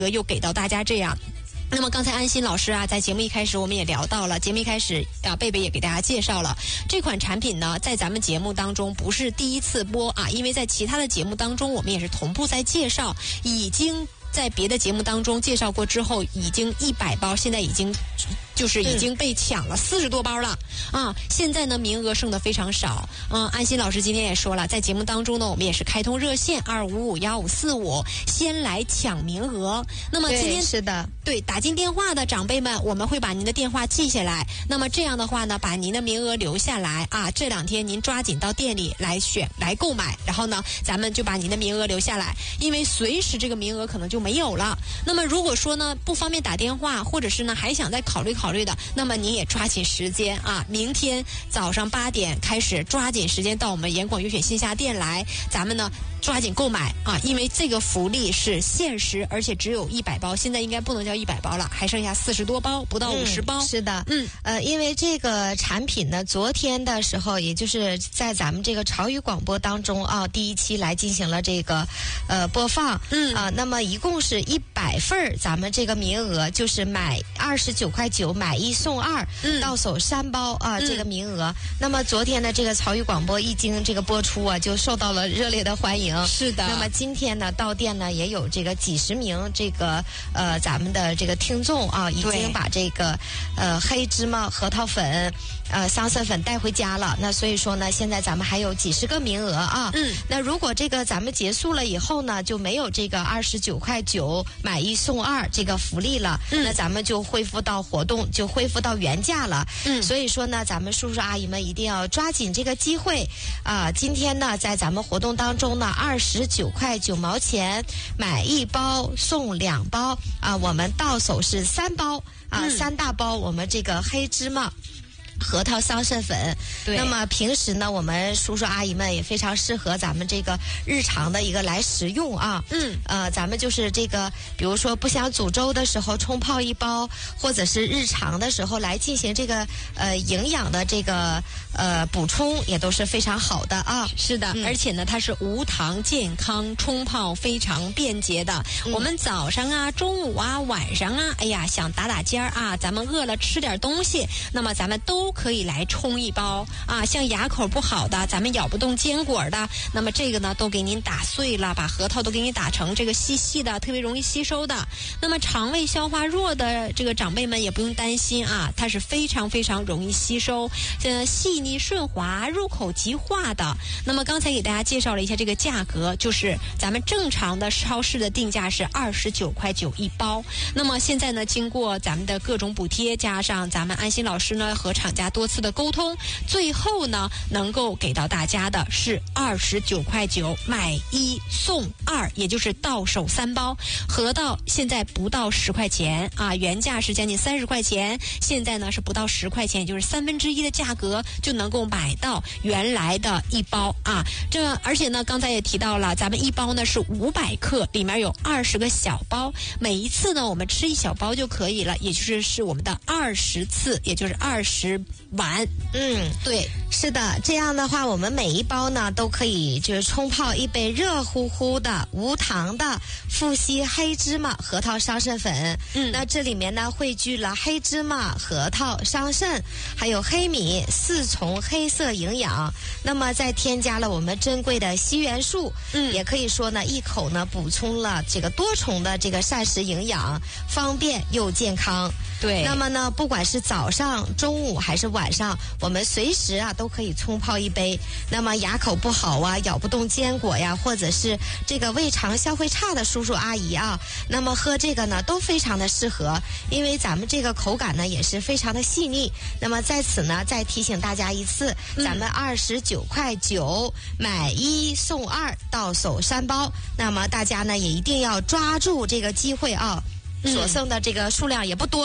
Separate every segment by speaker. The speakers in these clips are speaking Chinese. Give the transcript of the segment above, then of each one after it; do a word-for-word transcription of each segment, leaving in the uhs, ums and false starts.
Speaker 1: 又给到大家这样。那么刚才安心老师啊，在节目一开始我们也聊到了，节目一开始啊，贝贝也给大家介绍了这款产品呢，在咱们节目当中不是第一次播啊，因为在其他的节目当中我们也是同步在介绍，已经在别的节目当中介绍过之后，已经一百包，现在已经就是已经被抢了四十多包了啊！现在呢，名额剩的非常少。嗯，安心老师今天也说了，在节目当中呢，我们也是开通热线二五五幺五四五，先来抢名额。那么今天
Speaker 2: 是的，
Speaker 1: 对打进电话的长辈们，我们会把您的电话记下来。那么这样的话呢，把您的名额留下来啊，这两天您抓紧到店里来选来购买，然后呢，咱们就把您的名额留下来，因为随时这个名额可能就没有了。那么如果说呢不方便打电话，或者是呢还想再考虑考虑的，那么您也抓紧时间啊，明天早上八点开始抓紧时间到我们严广优选线下店来，咱们呢抓紧购买啊，因为这个福利是限时，而且只有一百包，现在应该不能叫一百包了，还剩下四十多包，不到五十包、
Speaker 2: 嗯。是的，
Speaker 1: 嗯，
Speaker 2: 呃，因为这个产品呢，昨天的时候，也就是在咱们这个潮语广播当中啊，第一期来进行了这个呃播放，
Speaker 1: 嗯
Speaker 2: 啊，那么一共是一百份儿，咱们这个名额就是买二十九块九买一送二，
Speaker 1: 嗯，
Speaker 2: 到手三包啊，
Speaker 1: 嗯、
Speaker 2: 这个名额。那么昨天的这个潮语广播一经这个播出啊，就受到了热烈的欢迎。
Speaker 1: 是的。
Speaker 2: 那么今天呢，到店呢也有这个几十名这个呃咱们的这个听众啊，已经把这个呃黑芝麻核桃粉、呃桑葚粉带回家了。那所以说呢，现在咱们还有几十个名额啊。
Speaker 1: 嗯。
Speaker 2: 那如果这个咱们结束了以后呢，就没有这个二十九块九买一送二这个福利了。
Speaker 1: 嗯。
Speaker 2: 那咱们就恢复到活动，就恢复到原价了。
Speaker 1: 嗯。
Speaker 2: 所以说呢，咱们叔叔阿姨们一定要抓紧这个机会啊！今天呢，在咱们活动当中呢，二十九块九毛钱买一包送两包啊，我们到手是三包啊，
Speaker 1: 嗯、
Speaker 2: 三大包我们这个黑芝麻核桃桑葚粉。
Speaker 1: 对。
Speaker 2: 那么平时呢，我们叔叔阿姨们也非常适合咱们这个日常的一个来食用啊。
Speaker 1: 嗯。
Speaker 2: 呃，咱们就是这个，比如说不想煮粥的时候冲泡一包，或者是日常的时候来进行这个呃营养的这个呃补充，也都是非常好的啊。
Speaker 1: 是的、嗯，而且呢，它是无糖健康，冲泡非常便捷的。嗯、我们早上啊、中午啊、晚上啊，哎呀，想打打尖儿啊，咱们饿了吃点东西，那么咱们都可以来冲一包啊。像牙口不好的，咱们咬不动坚果的，那么这个呢都给您打碎了，把核桃都给你打成这个细细的，特别容易吸收的。那么肠胃消化弱的这个长辈们也不用担心啊，它是非常非常容易吸收，呃，细腻顺滑，入口即化的。那么刚才给大家介绍了一下这个价格，就是咱们正常的超市的定价是二十九块九一包。那么现在呢，经过咱们的各种补贴，加上咱们安心老师呢和厂家多次的沟通，最后呢能够给到大家的是二十九块九买一送二，也就是到手三包，合到现在不到十块钱啊，原价是将近三十块钱，现在呢是不到十块钱，也就是三分之一的价格就能够买到原来的一包啊。这而且呢，刚才也提到了，咱们一包呢是五百克，里面有二十个小包，每一次呢我们吃一小包就可以了，也就是是我们的二十次，也就是二十碗。
Speaker 2: 嗯，
Speaker 1: 对，
Speaker 2: 是的，这样的话，我们每一包呢都可以就是冲泡一杯热乎乎的无糖的富硒黑芝麻核桃桑葚粉。
Speaker 1: 嗯，
Speaker 2: 那这里面呢汇聚了黑芝麻、核桃、桑葚，还有黑米四重黑色营养。那么再添加了我们珍贵的硒元素，
Speaker 1: 嗯，
Speaker 2: 也可以说呢一口呢补充了这个多重的这个膳食营养，方便又健康。
Speaker 1: 对，
Speaker 2: 那么呢，不管是早上、中午还是晚上，我们随时啊都可以冲泡一杯。那么牙口不好啊，咬不动坚果呀，或者是这个胃肠消化差的叔叔阿姨啊，那么喝这个呢都非常的适合，因为咱们这个口感呢也是非常的细腻。那么在此呢，再提醒大家一次，
Speaker 1: 嗯、
Speaker 2: 咱们二十九块九买一送二，到手三包。那么大家呢也一定要抓住这个机会啊。所剩的这个数量也不多了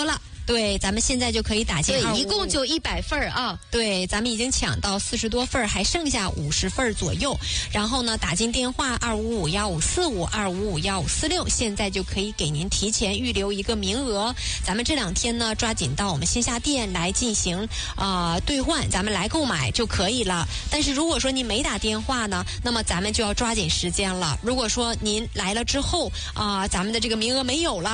Speaker 1: 对，咱们现在就可以打进
Speaker 2: 对，一共就一百份啊。
Speaker 1: 对，咱们已经抢到四十多份，还剩下五十份左右。然后呢，打进电话二五五幺五四五二五五幺五四六，现在就可以给您提前预留一个名额。咱们这两天呢，抓紧到我们线下店来进行啊、呃、兑换，咱们来购买就可以了。但是如果说您没打电话呢，那么咱们就要抓紧时间了。如果说您来了之后啊、呃，咱们的这个名额没有了。